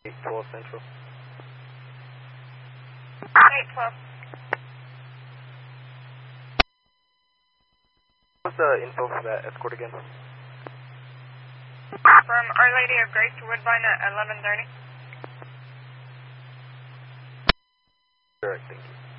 812 Central. 812. What's the info for that escort again? From Our Lady of Grace to Woodbine at 11:30. Correct, thank you.